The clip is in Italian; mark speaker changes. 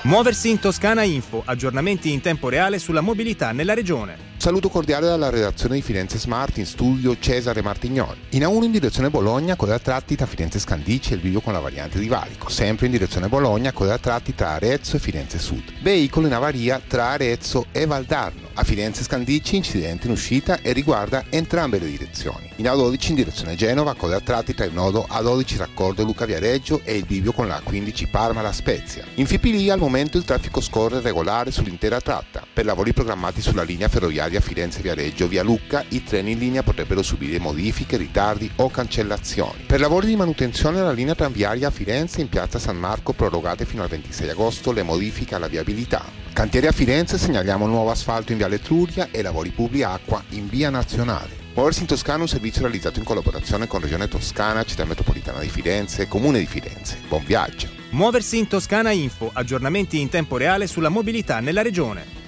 Speaker 1: Muoversi in Toscana Info, aggiornamenti in tempo reale sulla mobilità nella regione.
Speaker 2: Saluto cordiale dalla redazione di Firenze Smart, in studio Cesare Martignoni. In A1 in direzione Bologna, coda a tratti tra Firenze Scandicci e il bivio con la variante di Valico. Sempre in direzione Bologna, coda a tratti tra Arezzo e Firenze Sud. Veicolo in avaria tra Arezzo e Valdarno. A Firenze Scandicci incidente in uscita e riguarda entrambe le direzioni. In A12 in direzione Genova, coda a tratti tra il nodo A12 raccordo Luca Viareggio e il bivio con la A15 Parma La Spezia. In Fipili al momento il traffico scorre regolare sull'intera tratta. Per lavori programmati sulla linea ferroviaria Firenze-Viareggio via Lucca, i treni in linea potrebbero subire modifiche, ritardi o cancellazioni. Per lavori di manutenzione alla linea tranviaria a Firenze in piazza San Marco prorogate fino al 26 agosto le modifiche alla viabilità. Cantieri a Firenze, segnaliamo nuovo asfalto in viale Etruria e lavori Publiacqua in via Nazionale. Muoversi in Toscana è un servizio realizzato in collaborazione con Regione Toscana, Città Metropolitana di Firenze e Comune di Firenze. Buon viaggio!
Speaker 1: Muoversi in Toscana Info, aggiornamenti in tempo reale sulla mobilità nella regione.